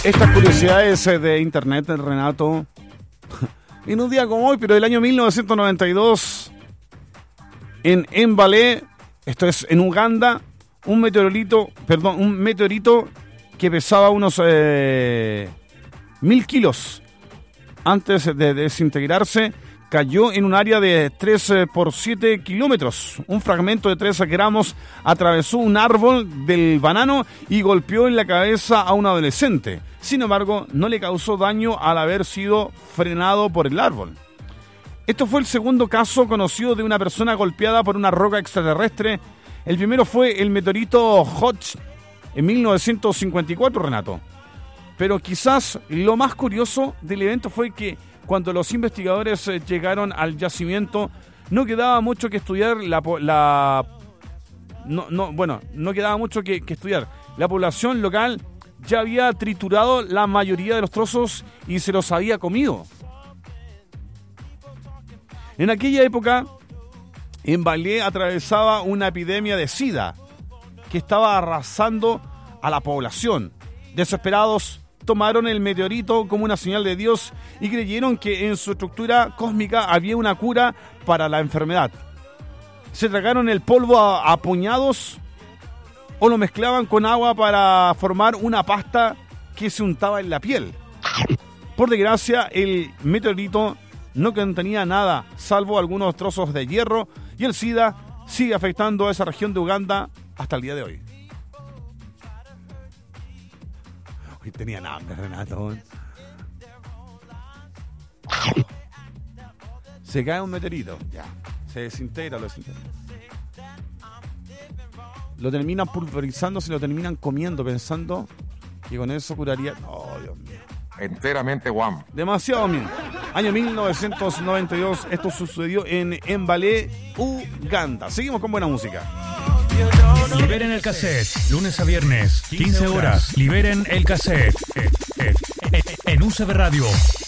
Estas curiosidades de internet, Renato. En un día como hoy, pero del año 1992, en Mbale, esto es en Uganda, un meteorito que pesaba unos 1000 kilos. Antes de desintegrarse, cayó en un área de 3 por 7 kilómetros. Un fragmento de 3 gramos atravesó un árbol del banano y golpeó en la cabeza a un adolescente. Sin embargo, no le causó daño al haber sido frenado por el árbol. Esto fue el segundo caso conocido de una persona golpeada por una roca extraterrestre. El primero fue el meteorito Hodge en 1954, Renato. Pero quizás lo más curioso del evento fue que cuando los investigadores llegaron al yacimiento, no quedaba mucho que estudiar no quedaba mucho que estudiar. La población local ya había triturado la mayoría de los trozos y se los había comido. En aquella época, Mbale atravesaba una epidemia de SIDA que estaba arrasando a la población. Desesperados, tomaron el meteorito como una señal de Dios y creyeron que en su estructura cósmica había una cura para la enfermedad. Se tragaron el polvo a puñados o lo mezclaban con agua para formar una pasta que se untaba en la piel. Por desgracia, el meteorito no contenía nada, salvo algunos trozos de hierro, y el SIDA sigue afectando a esa región de Uganda hasta el día de hoy. Hoy tenían hambre, Renato. Se cae un meteorito, ya. Se desintegra, lo terminan pulverizando, se lo terminan comiendo, pensando que con eso curaría. Oh, Dios mío. Enteramente guam. Demasiado bien. Año 1992, esto sucedió en Mbale, Uganda. Seguimos con buena música. Liberen el cassette, lunes a viernes, 15 horas. Liberen el cassette. En UCB Radio.